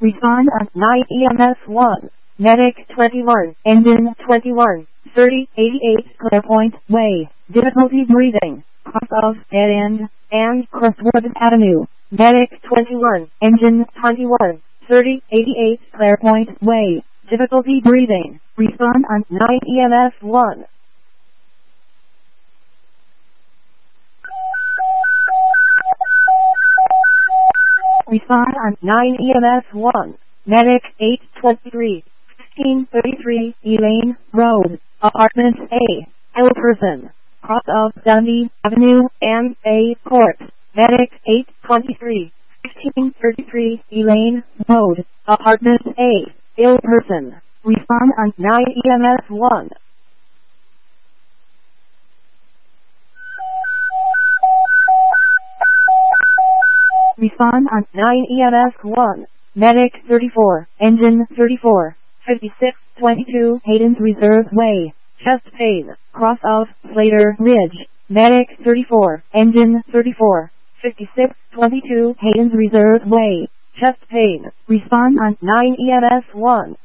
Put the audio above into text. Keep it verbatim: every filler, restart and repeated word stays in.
Respond on nine E M S one. Medic twenty-one. Engine twenty-one. thirty eighty-eight Clairpoint Way. Difficulty breathing. Cross of Dead End and Crestwood Avenue. Medic twenty-one. Engine twenty-one. thirty eighty-eight Clairpoint Way. Difficulty breathing. Respond on nine E M S one. Respond on nine E M S one. Medic eight twenty-three. fifteen thirty-three Elaine Road. Apartment A. Elperson. Cross of Dundee Avenue and A Court. Medic eight twenty-three. fifteen thirty-three Elaine Road. Apartment A. Elperson. Respond on nine E M S one. Respond on nine E M S one. Medic thirty-four. Engine thirty-four. fifty-six twenty-two Hayden's Reserve Way. Chest pain. Cross of Slater Ridge. Medic thirty-four. Engine thirty-four. fifty-six twenty-two Hayden's Reserve Way. Chest pain. Respond on nine E M S one.